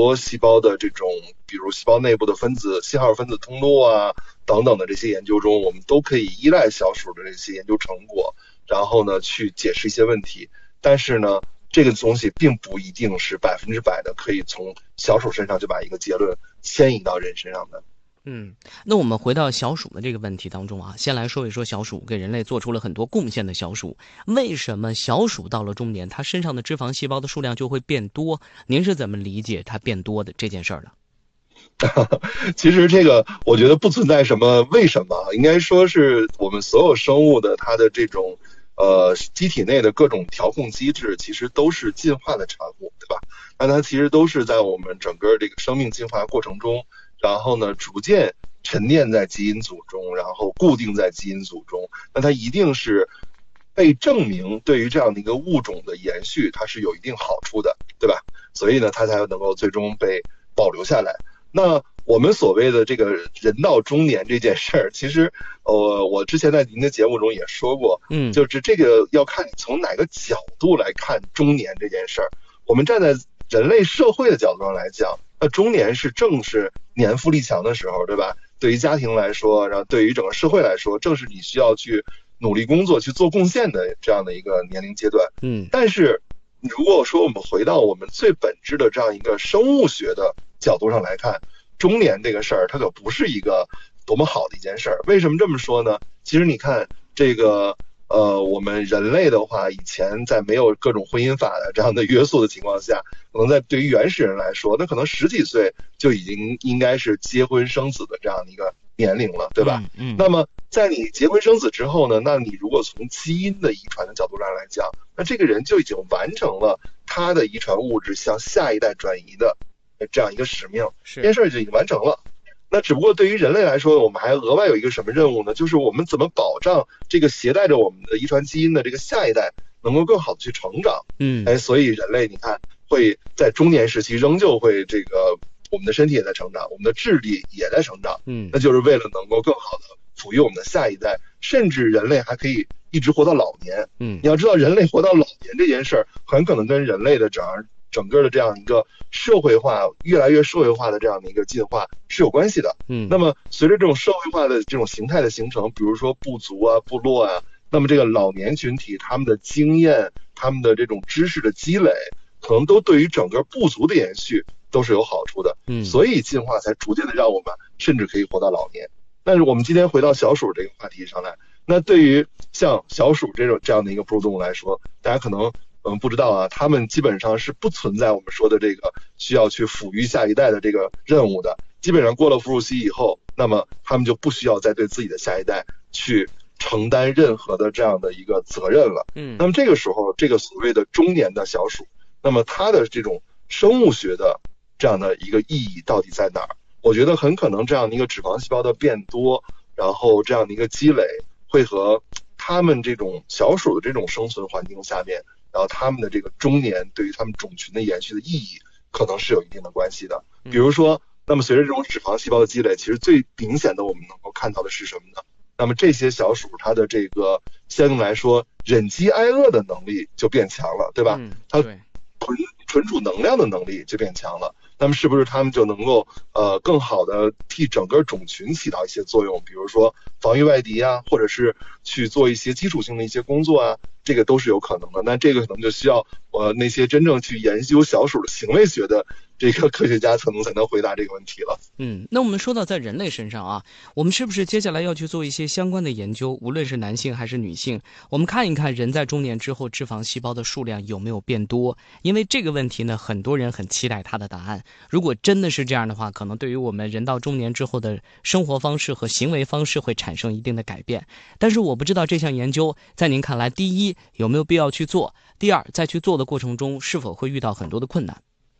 多细胞的这种，比如细胞内部的信号分子通路啊等等的这些研究中，我们都可以依赖小鼠的这些研究成果，然后呢去解释一些问题。但是呢，这个东西并不一定是100%的可以从小鼠身上就把一个结论迁移到人身上的。 那我们回到小鼠的这个问题当中啊，先来说一说小鼠给人类做出了很多贡献的小鼠，为什么小鼠到了中年，它身上的脂肪细胞的数量就会变多？您是怎么理解它变多的这件事儿的？ 其实这个我觉得不存在什么为什么，应该说是我们所有生物的它的这种机体内的各种调控机制，其实都是进化的产物，对吧？那它其实都是在我们整个这个生命进化过程中，然后呢逐渐沉淀在基因组中，然后固定在基因组中，那它一定是被证明对于这样的一个物种的延续它是有一定好处的，对吧？所以呢它才能够最终被保留下来。那我们所谓的这个人到中年这件事儿，其实我之前在您的节目中也说过，就是这个要看你从哪个角度来看中年这件事儿。我们站在人类社会的角度上来讲，那中年正是年富力强的时候，对吧？对于家庭来说，然后对于整个社会来说，正是你需要去努力工作去做贡献的这样的一个年龄阶段。但是如果说我们回到我们最本质的这样一个生物学的角度上来看，中年这个事儿它可不是一个多么好的一件事儿。为什么这么说呢？其实你看这个我们人类的话，以前在没有各种婚姻法的这样的约束的情况下，可能在对于原始人来说，那可能10几岁就已经应该是结婚生子的这样的一个年龄了，对吧？那么在你结婚生子之后呢，那你如果从基因的遗传的角度上来讲，那这个人就已经完成了他的遗传物质向下一代转移的这样一个使命，这件事就已经完成了。那只不过对于人类来说，我们还额外有一个什么任务呢？就是我们怎么保障这个携带着我们的遗传基因的这个下一代能够更好的去成长。所以人类你看会在中年时期仍旧会这个我们的身体也在成长，我们的智力也在成长。那就是为了能够更好的抚育我们的下一代，甚至人类还可以一直活到老年。你要知道人类活到老年这件事儿，很可能跟人类的整个的这样一个社会化越来越社会化的这样的一个进化是有关系的。那么随着这种社会化的这种形态的形成，比如说部族啊部落啊，那么这个老年群体他们的经验他们的这种知识的积累，可能都对于整个部族的延续都是有好处的。所以进化才逐渐的让我们甚至可以活到老年。但是我们今天回到小鼠这个话题上来，那对于像小鼠这样的一个哺乳动物来说，大家可能不知道啊，他们基本上是不存在我们说的这个需要去抚育下一代的这个任务的。基本上过了哺乳期以后，那么他们就不需要再对自己的下一代去承担任何的这样的一个责任了。那么这个时候，这个所谓的中年的小鼠，那么它的这种生物学的这样的一个意义到底在哪儿？我觉得很可能这样的一个脂肪细胞的变多，然后这样的一个积累，会和他们这种小鼠的这种生存环境下面，然后他们的这个中年对于他们种群的延续的意义可能是有一定的关系的。比如说，那么随着这种脂肪细胞的积累，其实最明显的我们能够看到的是什么呢？那么这些小鼠它的这个相应来说忍饥挨饿的能力就变强了，对吧？它存储能量的能力就变强了。那么是不是他们就能够更好的替整个种群起到一些作用，比如说防御外敌啊，或者是去做一些基础性的一些工作啊，这个都是有可能的。那这个可能就需要那些真正去研究小鼠的行为学的这个科学家才能回答这个问题了。 那我们说到在人类身上啊，我们是不是接下来要去做一些相关的研究，无论是男性还是女性，我们看一看人在中年之后脂肪细胞的数量有没有变多？因为这个问题呢，很多人很期待它的答案。如果真的是这样的话，可能对于我们人到中年之后的生活方式和行为方式会产生一定的改变。但是我不知道这项研究在您看来，第一有没有必要去做，第二在去做的过程中是否会遇到很多的困难？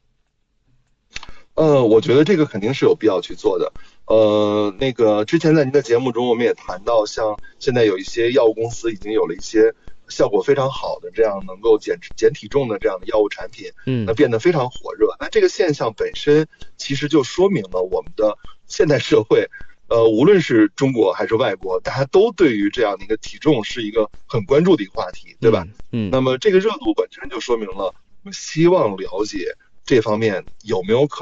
我觉得这个肯定是有必要去做的。那个之前在您的节目中我们也谈到，像现在有一些药物公司已经有了一些效果非常好的这样能够减体重的这样的药物产品，那变得非常火热。那这个现象本身其实就说明了我们的现代社会，无论是中国还是外国，大家都对于这样的一个体重是一个很关注的一个话题，对吧？那么这个热度本身就说明了我们希望了解这方面有没有可能